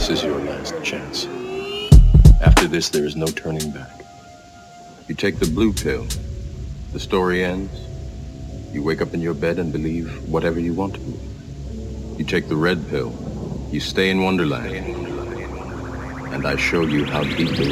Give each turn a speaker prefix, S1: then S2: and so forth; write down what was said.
S1: This is your last chance. After this, there is no turning back. You take the blue pill. The story ends. You wake up in your bed and believe whatever you want to believe. You take the red pill. You stay in Wonderland. And I show you how deep the